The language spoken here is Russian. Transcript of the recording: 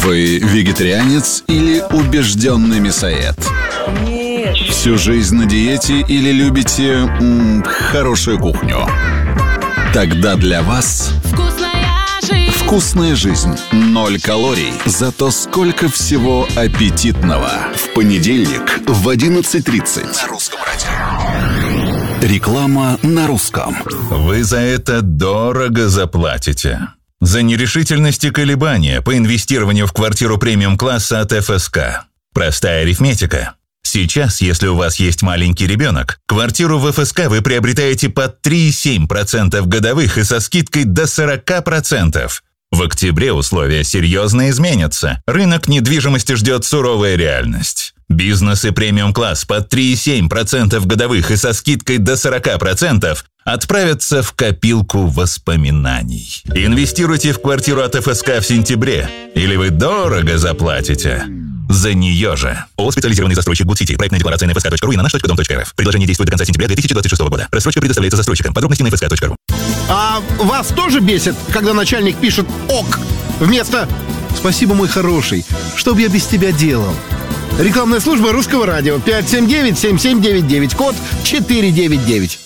Вы вегетарианец или убежденный мясоед? Нет. Всю жизнь на диете или любите хорошую кухню? Тогда для вас вкусная жизнь. 0 калорий, зато сколько всего аппетитного. В понедельник в 11:30 на Русском радио. Реклама на русском. Вы за это дорого заплатите. За нерешительность и колебания по инвестированию в квартиру премиум-класса от ФСК. Простая арифметика. Сейчас, если у вас есть маленький ребенок, квартиру в ФСК вы приобретаете под 3,7% годовых и со скидкой до 40%. В октябре условия серьезно изменятся. Рынок недвижимости ждет суровая реальность. Бизнес и премиум-класс под 3,7% годовых и со скидкой до 40% отправятся в копилку воспоминаний. Инвестируйте в квартиру от ФСК в сентябре, или вы дорого заплатите за нее же. ООО «Специализированный застройщик Good City». Проектная декларация на fsk.ru и на nаш.dom.rf. Предложение действует до конца сентября 2026 года. Рассрочка предоставляется застройщикам. Подробности на fsk.ru. А вас тоже бесит, когда начальник пишет «ок» вместо «спасибо, мой хороший, что бы я без тебя делал?» Рекламная служба Русского радио. 579-7799, код 499.